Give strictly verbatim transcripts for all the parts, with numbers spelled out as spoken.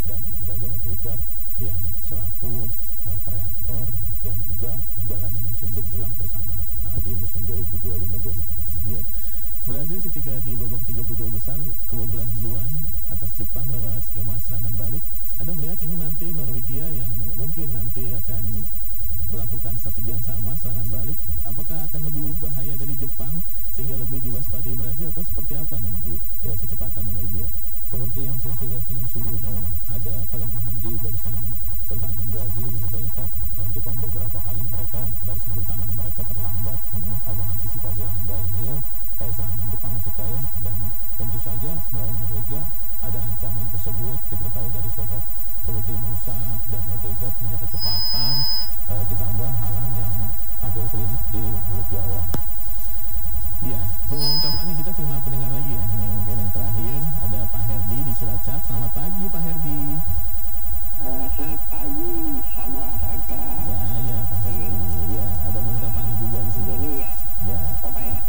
dan tentu saja Odegaard yang selaku uh, kreator yang juga menjalani musim gemilang bersama Arsenal di musim dua ribu dua puluh lima dua ribu dua puluh enam. Iya. Brazil ketika di babak tiga puluh dua besar kebobolan duluan atas Jepang lewat skema serangan balik. Anda melihat ini nanti Norwegia yang mungkin nanti akan melakukan strategi yang sama, serangan balik, apakah akan lebih berbahaya dari Jepang sehingga lebih diwaspadai Brazil atau seperti apa nanti ya kecepatan Norwegia? Seperti yang saya sudah singgung sebelumnya, ada kelemahan di barisan pertahanan Brazil. Kita tahu saat lawan Jepang beberapa kali mereka barisan pertahanan mereka terlambat mm-hmm. mengantisipasi serangan Brazil, eh, serangan Jepang maksud saya, dan tentu saja melawan Norwegia ada ancaman tersebut. Kita tahu dari sosok seperti Nusa dan Odegaard punya kecepatan, eh, ditambah Haaland yang tampil klinis di mulut gawang. Iya, Bung Tovani, kita terima pendengar lagi ya. Ini mungkin yang terakhir ada Pak Herdi di Cilacap. Selamat pagi Pak Herdi. Uh, selamat pagi, salam olahraga. Ya, ya Pak Herdi. Ya, ada Bung Tovani juga di sini. Ini ya. Ya. Apa ya?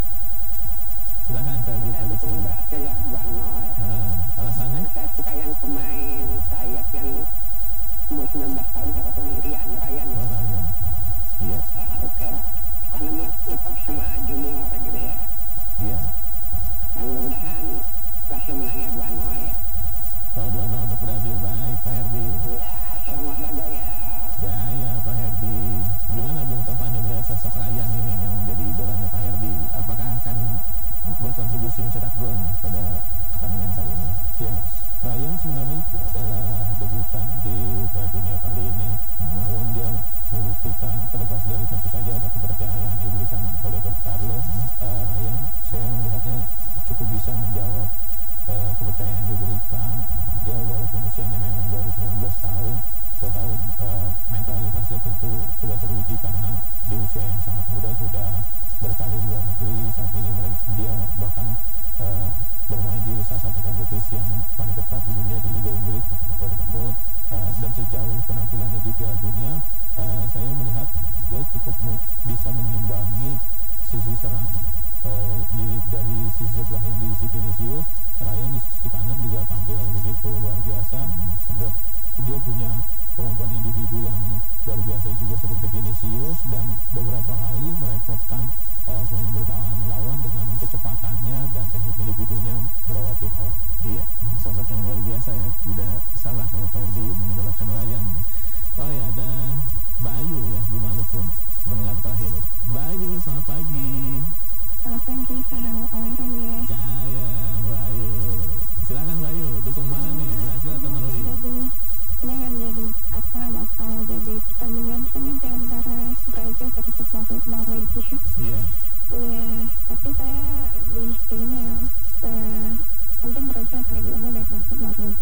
Silakan Pak Herdi prediksi. Berhasil ya dua nol ya. Ah, alasannya? Saya suka yang pemain sayap yang umur sembilan belas tahun, siapa tuh Rian, Ryan ya. Oh, Ryan. Iya. Nah, oke. Karena ngepak sama junior gitu ya. Iya. Yang mudah-mudahan berhasil menangnya dua nol ya. Oh, dua nol untuk Brazil. Baik Pak Herdi. Iya, salam olahraga ya. Jaya Pak Herdi. Gimana Bung Tovani melihat sosok Ryan ini yang menjadi idolanya Pak Herdi? Apakah akan berkontribusi mencetak gol nih pada pertandingan kali ini? Ya, Ryan sebenarnya itu adalah debutan di Piala Dunia kali ini. Hmm. Namun dia membuktikan, terlepas dari tentu saja ada kepercayaan yang diberikan oleh Don Carlo, hmm. uh, Ryan saya melihatnya cukup bisa menjawab uh, kepercayaan yang diberikan. Dia walaupun usianya memang baru sembilan belas tahun, kita tahu uh, mentalitasnya tentu sudah teruji karena di usia yang sangat muda sudah berkarir di luar negeri. Saat ini mereka, dia bahkan uh, bermain di salah satu kompetisi yang paling ketat di dunia di Liga Inggris bersama Bournemouth, uh, dan sejauh penampilannya di Piala Dunia, uh, saya melihat dia cukup me- bisa mengimbangi sisi serang uh, dari sisi sebelah yang diisi Vinicius. Ryan di sisi kanan juga tampil begitu luar biasa. Hmm. Dia punya kemampuan individu yang luar biasa juga seperti Vinicius, dan beberapa kali merepotkan uh, pemain bertahan lawan dengan kecepatannya dan teknik individunya melewati lawan. Iya, sosok yang luar biasa ya. Tidak salah kalau Pak Herdi mengidolakan Ryan. Oh ya, ada Bayu ya di Maluku, mendengar terakhir. Bayu, selamat pagi. Selamat pagi, saya olahraga. Jaya, Bayu. Silakan Bayu, dukung mana nih, Brazil atau Norwegia? Jadi, ini akan jadi apa, bakal jadi pertandingan sangat di antara Brazil versus Norwegia. Iya. Iya, tapi saya lebih ke ini ya, uh, mungkin Brazil akan lebih unggul dari Norwegia.